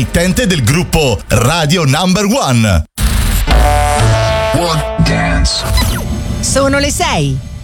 emittente del gruppo Radio Number One. One Dance. Sono le 6.